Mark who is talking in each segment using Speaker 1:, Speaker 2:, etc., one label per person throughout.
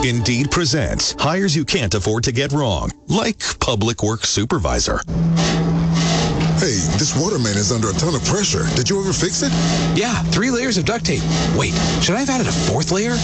Speaker 1: Indeed presents hires you can't afford to get wrong, like public works supervisor.
Speaker 2: Hey, this water main is under a ton of pressure. Did you ever fix it?
Speaker 3: Yeah, 3 layers of duct tape. Wait, should I have added a 4th layer?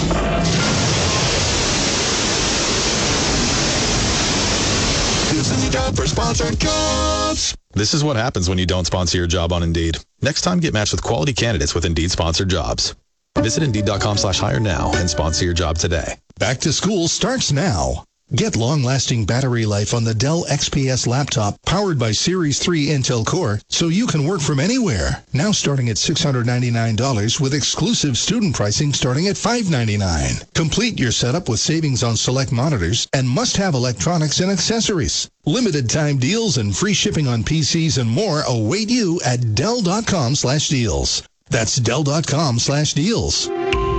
Speaker 1: This is a job for sponsored jobs. This is what happens when you don't sponsor your job on Indeed. Next time, get matched with quality candidates with Indeed sponsored jobs. Visit Indeed.com/hire now and sponsor your job today.
Speaker 4: Back to school starts now. Get long-lasting battery life on the Dell XPS laptop powered by Series 3 Intel Core so you can work from anywhere. Now starting at $699 with exclusive student pricing starting at $599. Complete your setup with savings on select monitors and must-have electronics and accessories. Limited time deals and free shipping on PCs and more await you at Dell.com/deals. That's Dell.com/deals.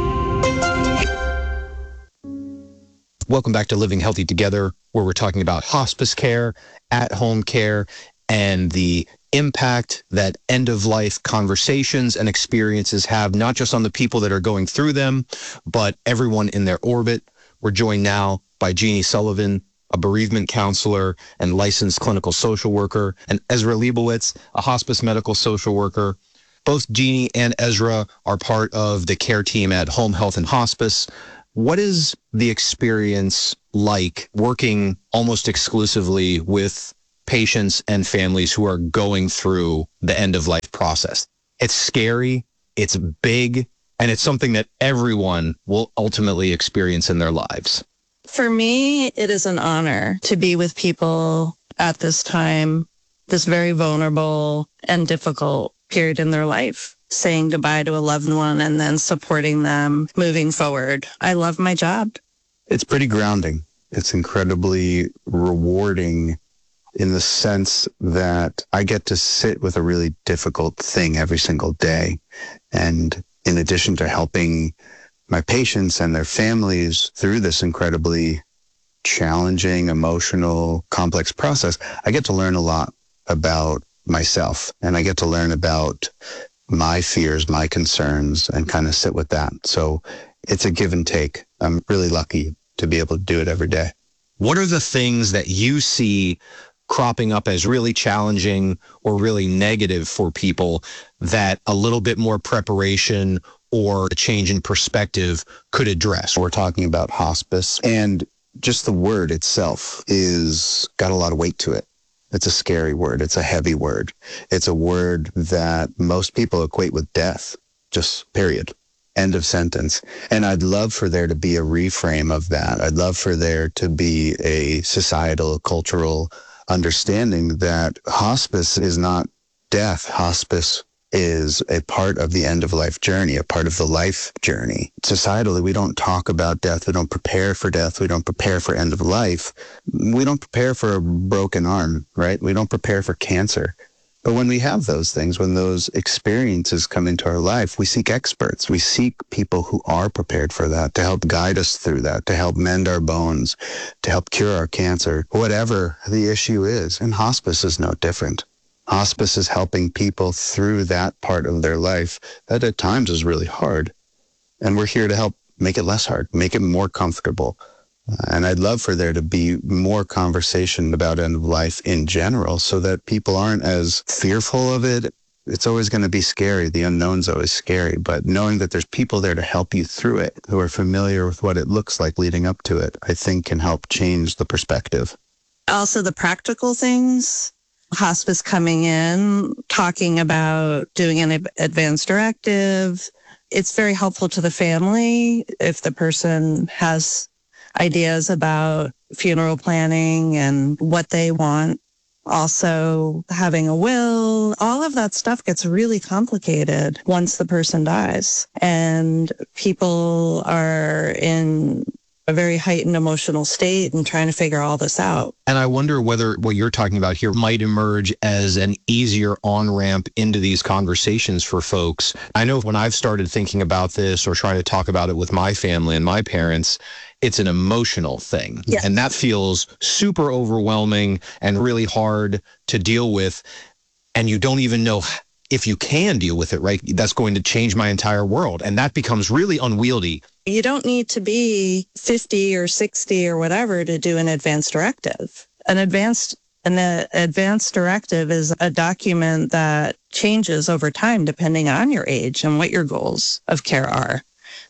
Speaker 5: Welcome back to Living Healthy Together, where we're talking about hospice care, at-home care, and the impact that end-of-life conversations and experiences have, not just on the people that are going through them, but everyone in their orbit. We're joined now by Jeannie Sullivan, a bereavement counselor and licensed clinical social worker, and Ezra Leibowitz, a hospice medical social worker. Both Jeannie and Ezra are part of the care team at Home Health and Hospice. What is the experience like working almost exclusively with patients and families who are going through the end-of-life process? It's scary, it's big, and it's something that everyone will ultimately experience in their lives.
Speaker 6: For me, it is an honor to be with people at this time, this very vulnerable and difficult period in their life, saying goodbye to a loved one and then supporting them moving forward. I love my job.
Speaker 7: It's pretty grounding. It's incredibly rewarding in the sense that I get to sit with a really difficult thing every single day. And in addition to helping my patients and their families through this incredibly challenging, emotional, complex process, I get to learn a lot about myself, and I get to learn about my fears, my concerns, and kind of sit with that. So it's a give and take. I'm really lucky to be able to do it every day.
Speaker 5: What are the things that you see cropping up as really challenging or really negative for people that a little bit more preparation or a change in perspective could address?
Speaker 7: We're talking about hospice, and just the word itself is got a lot of weight to it. It's a scary word. It's a heavy word. It's a word that most people equate with death, just period. End of sentence. And I'd love for there to be a reframe of that. I'd love for there to be a societal, cultural understanding that hospice is not death. Hospice is a part of the end-of-life journey, a part of the life journey. Societally, we don't talk about death. We don't prepare for death. We don't prepare for end of life. We don't prepare for a broken arm, right? We don't prepare for cancer. But when we have those things, when those experiences come into our life, we seek experts. We seek people who are prepared for that, to help guide us through that, to help mend our bones, to help cure our cancer, whatever the issue is. And hospice is no different. Hospice is helping people through that part of their life that at times is really hard. And we're here to help make it less hard, make it more comfortable. And I'd love for there to be more conversation about end of life in general so that people aren't as fearful of it. It's always going to be scary. The unknown's always scary. But knowing that there's people there to help you through it, who are familiar with what it looks like leading up to it, I think can help change the perspective.
Speaker 6: Also, the practical things. Hospice coming in, talking about doing an advance directive. It's very helpful to the family if the person has ideas about funeral planning and what they want. Also, having a will, all of that stuff gets really complicated once the person dies. And people are in a very heightened emotional state and trying to figure all this out.
Speaker 5: And I wonder whether what you're talking about here might emerge as an easier on-ramp into these conversations for folks. I know when I've started thinking about this or trying to talk about it with my family and my parents, it's an emotional thing.
Speaker 6: Yes.
Speaker 5: And that feels super overwhelming and really hard to deal with. And you don't even know if you can deal with it, right, that's going to change my entire world. And that becomes really unwieldy.
Speaker 6: You don't need to be 50 or 60 or whatever to do an advance directive. An advanced directive is a document that changes over time depending on your age and what your goals of care are.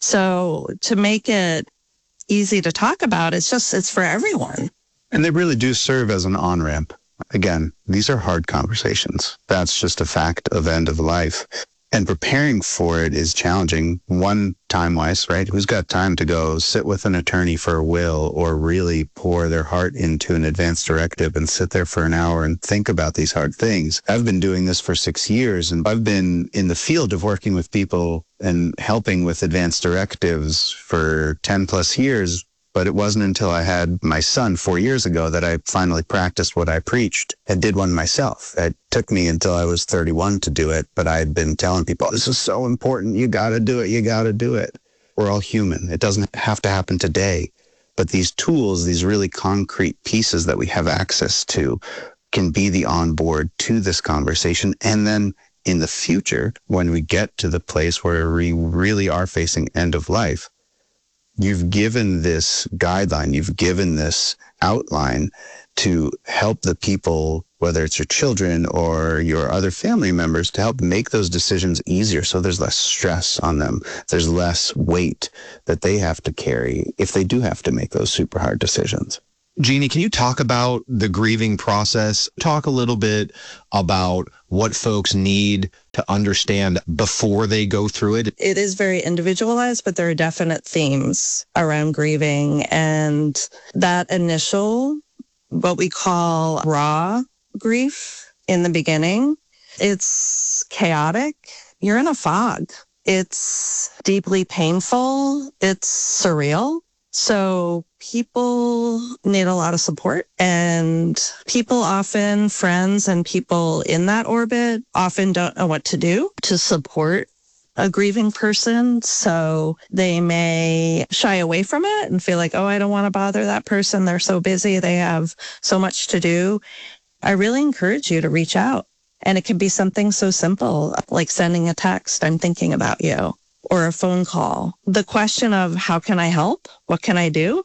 Speaker 6: So to make it easy to talk about, it's for everyone.
Speaker 7: And they really do serve as an on-ramp. Again, these are hard conversations. That's just a fact of end of life. And preparing for it is challenging. One, time-wise, right? Who's got time to go sit with an attorney for a will or really pour their heart into an advance directive and sit there for an hour and think about these hard things? I've been doing this for 6 years, and I've been in the field of working with people and helping with advance directives for 10 plus years. But it wasn't until I had my son 4 years ago that I finally practiced what I preached and did one myself. It took me until I was 31 to do it, but I had been telling people, this is so important. You got to do it. You got to do it. We're all human. It doesn't have to happen today. But these tools, these really concrete pieces that we have access to can be the onboard to this conversation. And then in the future, when we get to the place where we really are facing end of life, you've given this guideline, you've given this outline to help the people, whether it's your children or your other family members, to help make those decisions easier so there's less stress on them. There's less weight that they have to carry if they do have to make those super hard decisions.
Speaker 5: Jeannie, can you talk about the grieving process? Talk a little bit about what folks need to understand before they go through it.
Speaker 6: It is very individualized, but there are definite themes around grieving. And that initial, what we call raw grief in the beginning, it's chaotic. You're in a fog. It's deeply painful. It's surreal. So people need a lot of support, and people often, friends and people in that orbit often don't know what to do to support a grieving person. So they may shy away from it and feel like, oh, I don't want to bother that person. They're so busy. They have so much to do. I really encourage you to reach out. And it can be something so simple like sending a text, I'm thinking about you, or a phone call. The question of how can I help? What can I do?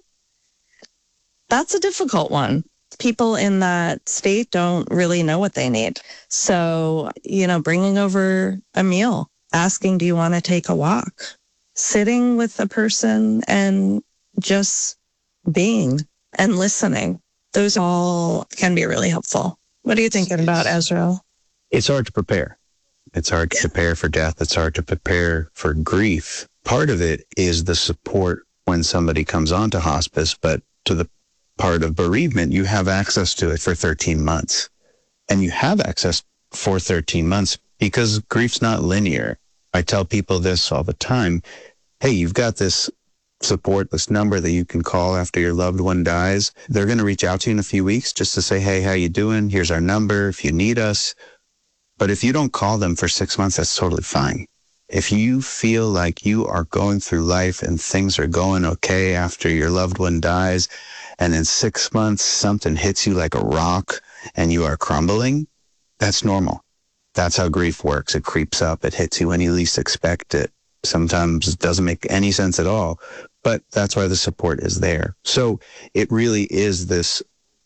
Speaker 6: That's a difficult one. People in that state don't really know what they need. So, bringing over a meal, asking, do you want to take a walk? Sitting with a person and just being and listening. Those all can be really helpful. What are you thinking about, Ezra?
Speaker 7: It's hard to prepare. It's hard to prepare for death. It's hard to prepare for grief. Part of it is the support when somebody comes onto hospice, but to the part of bereavement, you have access to it for 13 months. And you have access for 13 months because grief's not linear. I tell people this all the time. Hey, you've got this support, this number that you can call after your loved one dies. They're going to reach out to you in a few weeks just to say, hey, how you doing? Here's our number if you need us. But if you don't call them for 6 months, that's totally fine. If you feel like you are going through life and things are going okay after your loved one dies, and in 6 months something hits you like a rock and you are crumbling, that's normal. That's how grief works. It creeps up. It hits you when you least expect it. Sometimes it doesn't make any sense at all, but that's why the support is there. So it really is this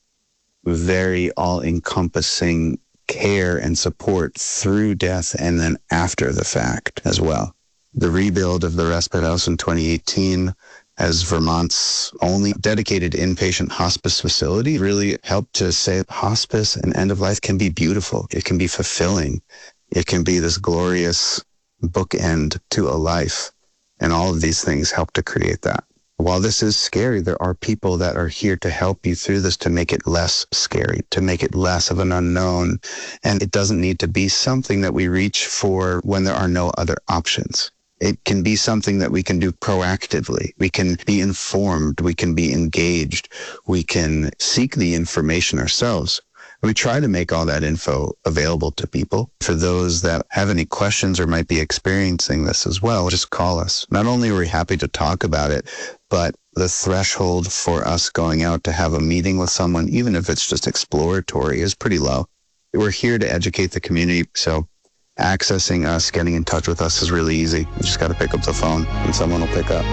Speaker 7: very all-encompassing care and support through death and then after the fact as well. The rebuild of the Respite House in 2018 as Vermont's only dedicated inpatient hospice facility really helped to say hospice and end of life can be beautiful. It can be fulfilling. It can be this glorious bookend to a life. And all of these things help to create that. While this is scary, there are people that are here to help you through this, to make it less scary, to make it less of an unknown. And it doesn't need to be something that we reach for when there are no other options. It can be something that we can do proactively. We can be informed. We can be engaged. We can seek the information ourselves. We try to make all that info available to people. For those that have any questions or might be experiencing this as well, just call us. Not only are we happy to talk about it, but the threshold for us going out to have a meeting with someone, even if it's just exploratory, is pretty low. We're here to educate the community. So accessing us, getting in touch with us is really easy. You just got to pick up the phone and someone will pick up.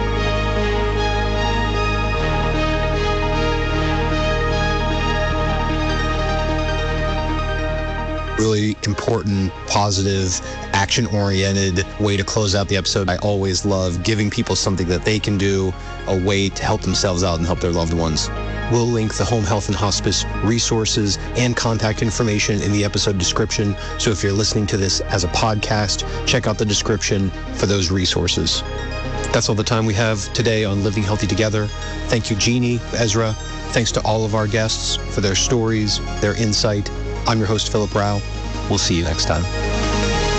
Speaker 5: Really important, positive, action-oriented way to close out the episode. I always love giving people something that they can do, a way to help themselves out and help their loved ones. We'll link the home health and hospice resources and contact information in the episode description. So if you're listening to this as a podcast, check out the description for those resources. That's all the time we have today on Living Healthy Together. Thank you, Jeannie, Ezra. Thanks to all of our guests for their stories, their insight. I'm your host, Philip Rao. We'll see you next time.